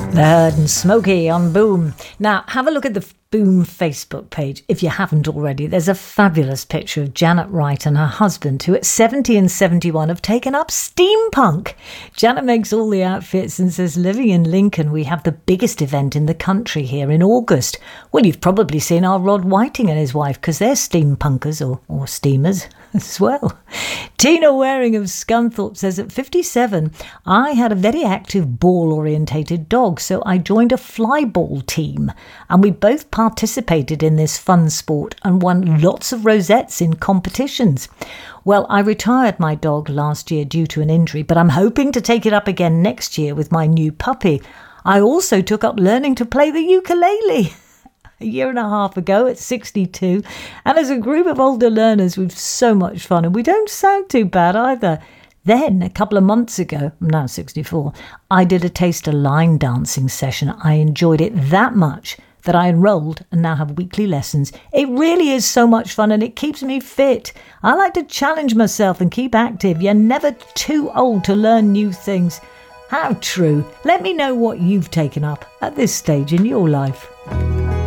The Herd and Smokey on Boom. Now, have a look at the Boom Facebook page if you haven't already. There's a fabulous picture of Janet Wright and her husband, who at 70 and 71 have taken up steampunk. Janet makes all the outfits and says, living in Lincoln, we have the biggest event in the country here in August. Well, you've probably seen our Rod Whiting and his wife, because they're steampunkers or steamers as well. Tina Waring of Scunthorpe says, at 57, I had a very active ball-orientated dog, so I joined a flyball team, and we both participated in this fun sport and won lots of rosettes in competitions. Well, I retired my dog last year due to an injury, but I'm hoping to take it up again next year with my new puppy. I also took up learning to play the ukulele a year and a half ago at 62, and as a group of older learners, we've so much fun, and we don't sound too bad either. Then, a couple of months ago, I'm now 64, I did a taster line dancing session. I enjoyed it that much that I enrolled and now have weekly lessons. It really is so much fun, and it keeps me fit. I like to challenge myself and keep active. You're never too old to learn new things. How true. Let me know what you've taken up at this stage in your life.